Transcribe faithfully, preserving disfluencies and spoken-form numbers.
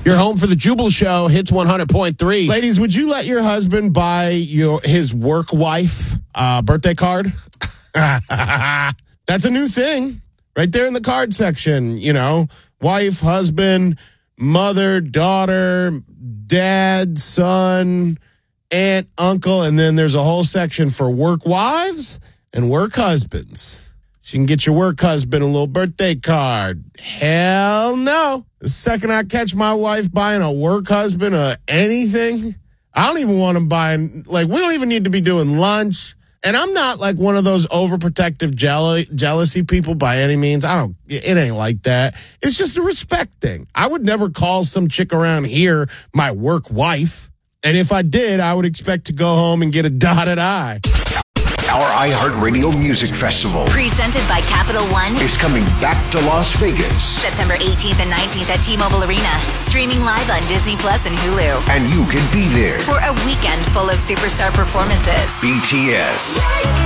You're home for the Jubal Show, Hits one hundred point three. Ladies, would you let your husband buy your his work wife uh, birthday card? That's a new thing right there in the card section. You know, wife, husband, mother, daughter, dad, son, aunt, uncle, and then there's a whole section for work wives and work husbands. So you can get your work husband a little birthday card. Hell no. The second I catch my wife buying a work husband or anything, I don't even want him buying, like, we don't even need to be doing lunch. And I'm not like one of those overprotective jeal- jealousy people by any means. I don't, it ain't like that. It's just a respect thing. I would never call some chick around here my work wife. And if I did, I would expect to go home and get a dotted I. Our iHeartRadio Music Festival, presented by Capital One, is coming back to Las Vegas. September eighteenth and nineteenth at T-Mobile Arena. Streaming live on Disney Plus and Hulu. And you can be there for a weekend full of superstar performances. B T S,